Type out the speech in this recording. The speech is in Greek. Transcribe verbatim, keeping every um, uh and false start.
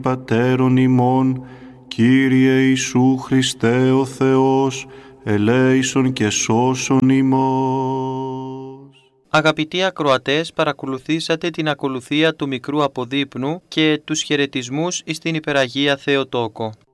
Πατέρων ημών, Κύριε Ιησού Χριστέ ο Θεός, ελέησον και σώσον ημώς. Αγαπητοί ακροατές, παρακολουθήσατε την ακολουθία του μικρού αποδείπνου και τους χαιρετισμούς εις την Υπεραγία Θεοτόκο.